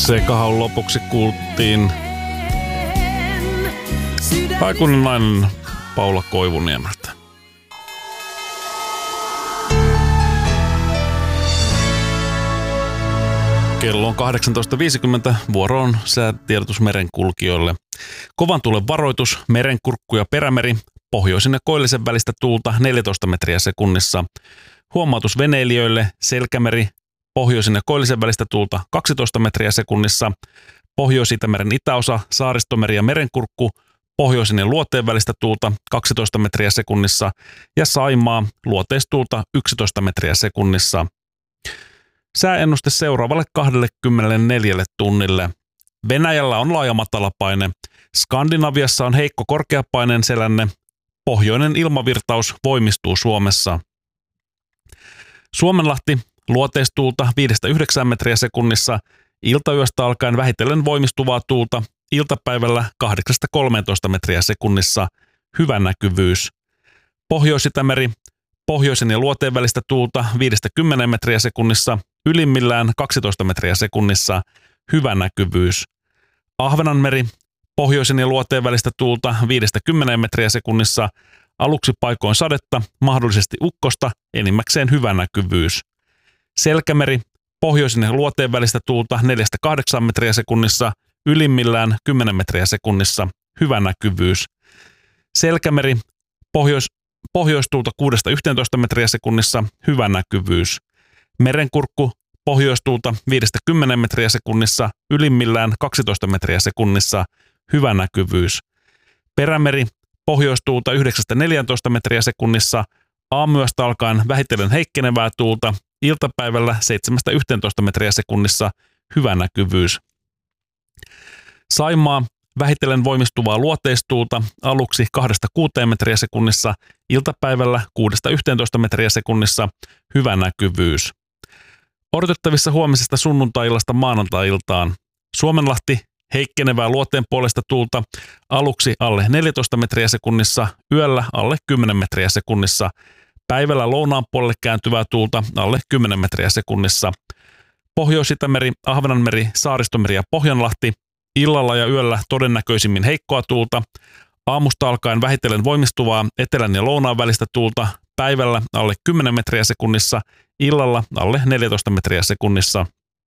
Sekahan lopuksi kuultiin aikuinen nainen Paula Koivuniemeltä. Kello on 18.50, vuoro on säätiedotus merenkulkijoille. Kovan tuulen varoitus, merenkurkku ja perämeri, pohjoisen ja koillisen välistä tuulta 14 metriä sekunnissa. Huomautus veneilijöille, Selkämeri, pohjoisen ja koillisen välistä tuulta 12 metriä sekunnissa. Pohjois-Itämeren itäosa, Saaristomeri ja merenkurkku, pohjoisen ja luoteen välistä tuulta 12 metriä sekunnissa. Ja Saimaa, luoteistuulta 11 metriä sekunnissa. Sääennuste seuraavalle 24 tunnille. Venäjällä on laaja matalapaine. Skandinaviassa on heikko korkeapaineen selänne. Pohjoinen ilmavirtaus voimistuu Suomessa. Suomenlahti, luoteistuulta 5-9 metriä sekunnissa. Iltayöstä alkaen vähitellen voimistuvaa tuulta. Iltapäivällä 8-13 metriä sekunnissa. Hyvä näkyvyys. Pohjois-Itämeri, pohjoisen ja luoteen välistä tuulta 5-10 metriä sekunnissa. Ylimmillään 12 metriä sekunnissa. Hyvä näkyvyys. Ahvenanmeri, pohjoisen ja luoteen välistä tuulta 5-10 metriä sekunnissa. Aluksi paikoin sadetta, mahdollisesti ukkosta, enimmäkseen hyvä näkyvyys. Selkämeri, pohjoisen ja luoteen välistä tuulta 4-8 metriä sekunnissa. Ylimmillään 10 metriä sekunnissa. Hyvä näkyvyys. Selkämeri, pohjoistuulta 6-11 metriä sekunnissa. Hyvä näkyvyys. Merenkurkku, pohjoistuulta 5-10 metriä sekunnissa, ylimmillään 12 metriä sekunnissa, hyvä näkyvyys. Perämeri, pohjoistuulta 9-14 metriä sekunnissa, aamuyöstä alkaen vähitellen heikkenevää tuulta, iltapäivällä 7-11 metriä sekunnissa, hyvä näkyvyys. Saimaa, vähitellen voimistuvaa luoteistuulta, aluksi 2-6 metriä sekunnissa, iltapäivällä 6-11 metriä sekunnissa, hyvä näkyvyys. Odotettavissa huomisesta sunnuntai-illasta maanantai-iltaan. Suomenlahti, heikkenevää luoteen puolesta tuulta, aluksi alle 14 metriä sekunnissa, yöllä alle 10 metriä sekunnissa. Päivällä lounaan puolelle kääntyvää tuulta alle 10 metriä sekunnissa. Pohjois-Itämeri, Ahvenanmeri, Saaristomeri ja Pohjanlahti, illalla ja yöllä todennäköisimmin heikkoa tuulta. Aamusta alkaen vähitellen voimistuvaa etelän ja lounaan välistä tuulta, päivällä alle 10 metriä sekunnissa, illalla alle 14 metriä sekunnissa.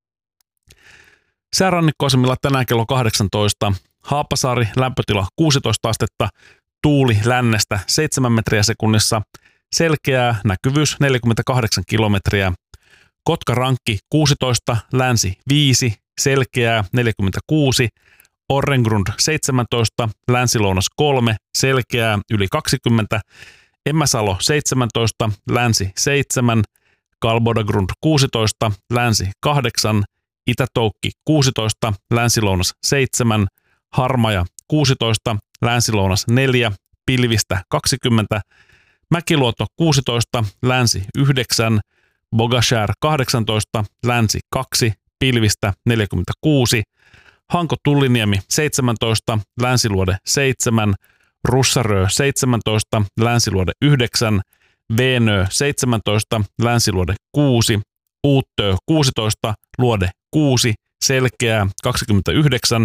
Säärannikkoasemilla tänään kello 18. Haapasaari, lämpötila 16 astetta, tuuli lännestä 7 metriä sekunnissa, selkeää, näkyvyys 48 kilometriä. Kotka-Rankki 16, länsi 5, selkeää 46, Orrengrund 17, länsi-lounas 3, selkeää yli 20, Emäsalo 17, länsi 7, Kalbodagrund 16, länsi 8, Itä-Toukki 16, länsi-lounas 7, Harmaja 16, länsi-lounas 4, pilvistä 20, Mäkiluoto 16, länsi 9, Bogashär 18, länsi 2, pilvistä 46, Hanko-Tulliniemi 17, länsiluode 7, Russarö 17, länsiluode 9, Veenö 17, länsiluode 6, Uuttö 16, luode 6, selkeää 29,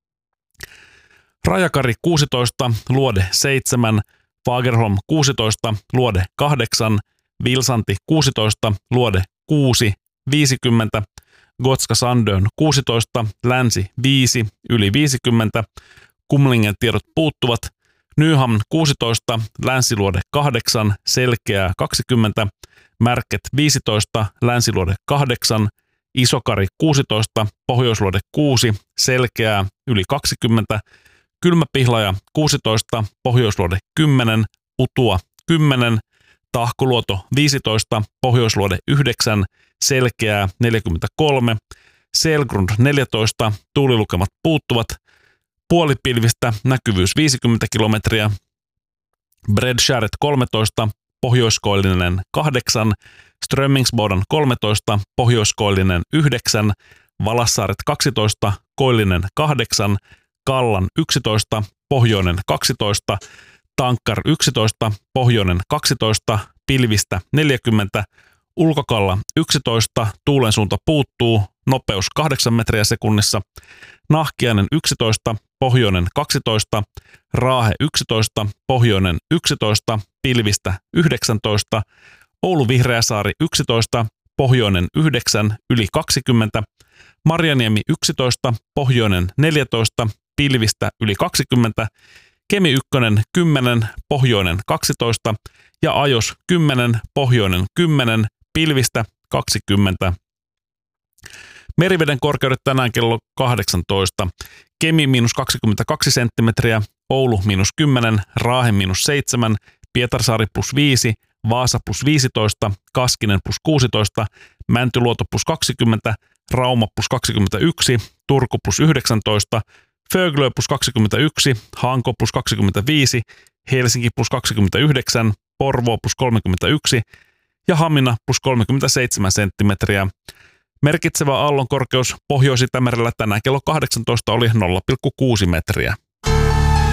Rajakari 16, luode 7, Fagerholm 16, luode 8, Vilsanti 16, luode 6, 50, Gotska Sandön 16, länsi 5, yli 50, Kumlingen tiedot puuttuvat, Nyhamn 16, länsiluode 8, selkeää 20, Märket 15, länsiluode 8, Isokari 16, pohjoisluode 6, selkeää yli 20, Kylmäpihlaja 16, pohjoisluode 10, Utua 10, Tahkoluoto 15, pohjoisluode 9, selkeää 43, Selgrund 14, tuulilukemat puuttuvat, puolipilvistä näkyvyys 50 kilometriä, Bredskäret 13, pohjoiskoillinen 8, Strömmingsboden 13, pohjoiskoillinen 9, Valassaaret 12, koillinen 8, Kallan 11, pohjoinen 12, Tankkar 11, pohjoinen 12, pilvistä 40, Ulkokalla 11, tuulensuunta puuttuu, nopeus 8 metriä sekunnissa, Nahkiainen 11, pohjoinen 12, Raahe 11, pohjoinen 11, pilvistä 19, Oulu-Vihreäsaari 11, pohjoinen 9, yli 20, Marjaniemi 11, pohjoinen 14, pilvistä yli 20, Kemi 1 10, pohjoinen 12 ja Ajos 10, pohjoinen 10, pilvistä 20. Meriveden korkeudet tänään kello 18. Kemi -22 senttimetriä, Oulu -10, Raahe -7, Pietarsaari +5, Vaasa +15, Kaskinen +16, Mäntyluoto +20, Rauma +21, Turku +19, Föglö +21, Hanko +25, Helsinki +29, Porvoo +31 ja Hamina +37 senttimetriä. Merkitsevä aallonkorkeus Pohjois-Itämerellä tänään kello 18 oli 0,6 metriä.